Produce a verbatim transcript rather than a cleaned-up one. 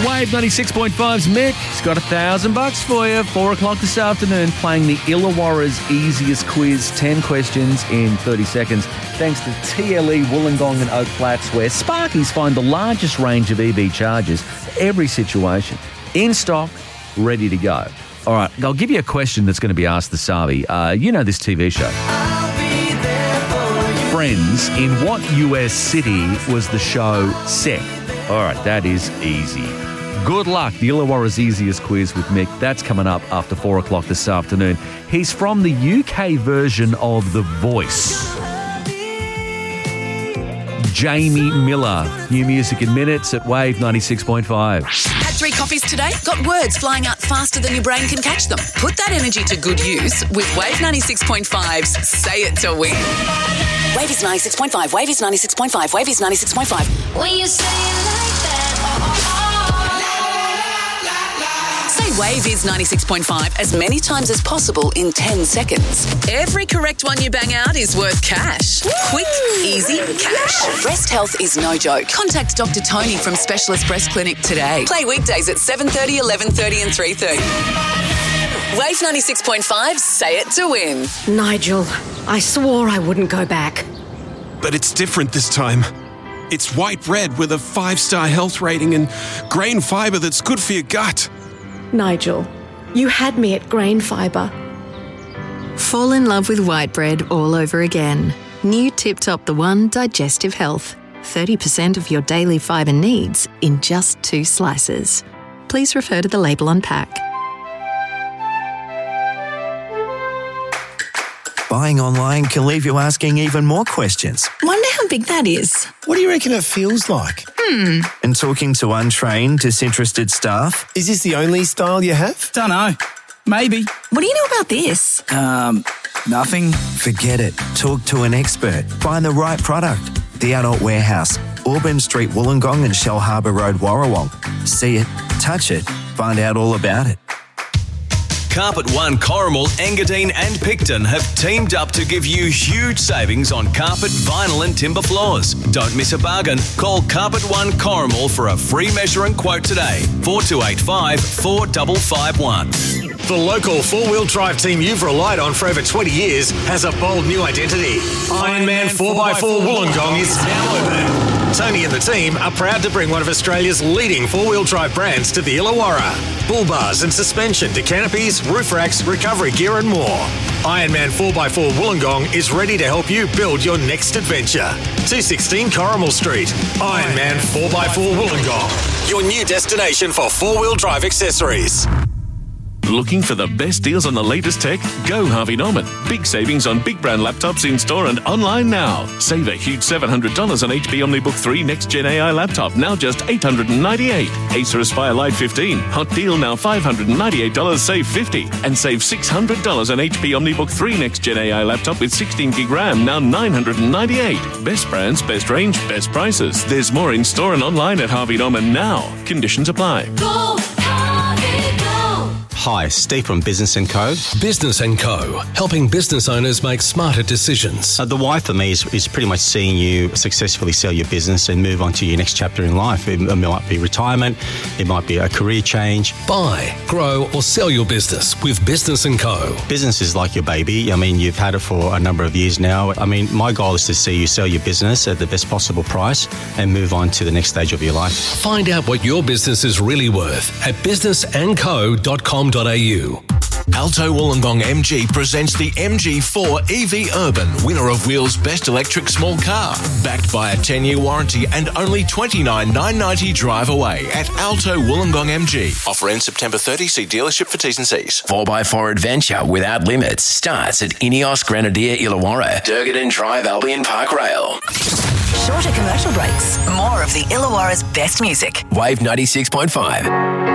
Wave ninety-six point five's Mick. He's got a thousand bucks for you. Four o'clock this afternoon, playing the Illawarra's easiest quiz. Ten questions in thirty seconds. Thanks to T L E Wollongong and Oak Flats, where Sparkies find the largest range of E V chargers for every situation. In stock, ready to go. All right, I'll give you a question that's going to be asked the Savi. Uh, you know this T V show. Friends, in what U S city was the show set? All right, that is easy. Good luck. The Illawarra's easiest quiz with Mick. That's coming up after four o'clock this afternoon. He's from the U K version of The Voice. Jamie Miller. New music in minutes at Wave ninety-six point five. Had three coffees today? Got words flying out faster than your brain can catch them? Put that energy to good use with Wave ninety-six point five's Say It to Win. Wave is ninety-six point five. Wave is ninety-six point five. Wave is ninety-six point five. When you say it like that, oh, oh, oh. Say Wave is ninety-six point five as many times as possible in ten seconds. Every correct one you bang out is worth cash. Quick, easy cash. Breast health is no joke. Contact Doctor Tony from Specialist Breast Clinic today. Play weekdays at seven thirty, eleven thirty and three thirty. Wave ninety-six point five, Say It to Win. Nigel, I swore I wouldn't go back. But it's different this time. It's white bread with a five-star health rating and grain fibre that's good for your gut. Nigel, you had me at grain fibre. Fall in love with white bread all over again. New Tip Top The One Digestive Health. thirty percent of your daily fibre needs in just two slices. Please refer to the label on pack. Buying online can leave you asking even more questions. Wonder how big that is. What do you reckon it feels like? Hmm. And talking to untrained, disinterested staff. Is this the only style you have? Dunno. Maybe. What do you know about this? Um, nothing. Forget it. Talk to an expert. Find the right product. The Adult Warehouse, Auburn Street, Wollongong and Shell Harbour Road, Warrawong. See it, touch it, find out all about it. Carpet One, Corrimal, Engadine and Picton have teamed up to give you huge savings on carpet, vinyl and timber floors. Don't miss a bargain. Call Carpet One Corrimal for a free measure and quote today. four two eight five, four five five one. The local four-wheel drive team you've relied on for over twenty years has a bold new identity. Ironman four by four Wollongong is now open. Tony and the team are proud to bring one of Australia's leading four-wheel drive brands to the Illawarra. Bull bars and suspension to canopies, roof racks, recovery gear and more. Ironman four by four Wollongong is ready to help you build your next adventure. two sixteen Corrimal Street. Ironman four by four Wollongong. Your new destination for four-wheel drive accessories. Looking for the best deals on the latest tech? Go Harvey Norman. Big savings on big brand laptops in store and online now. Save a huge seven hundred dollars on H P OmniBook three Next Gen A I laptop, now just eight hundred ninety-eight dollars. Acer Aspire Lite fifteen, hot deal now five hundred ninety-eight dollars, save fifty dollars. And save six hundred dollars on H P OmniBook three Next Gen A I laptop with sixteen gig RAM, now nine hundred ninety-eight dollars. Best brands, best range, best prices. There's more in store and online at Harvey Norman now. Conditions apply. Go, Harvey, go. Hi, Steve from Business and Co. Business and Co, helping business owners make smarter decisions. Uh, the why for me is, is pretty much seeing you successfully sell your business and move on to your next chapter in life. It, it might be retirement, it might be a career change. Buy, grow or sell your business with Business and Co. Business is like your baby. I mean, you've had it for a number of years now. I mean, my goal is to see you sell your business at the best possible price and move on to the next stage of your life. Find out what your business is really worth at business and co dot com dot a u. Alto Wollongong M G presents the M G four E V Urban, winner of Wheel's Best Electric Small Car. Backed by a ten-year warranty and only twenty-nine thousand nine hundred ninety drive away at Alto Wollongong M G. Offer ends September thirtieth. See dealership for T's and C's. four by four adventure without limits starts at Ineos Grenadier Illawarra, Durgadin Drive Albion Park Rail. Shorter commercial breaks. More of the Illawarra's best music. Wave ninety-six point five.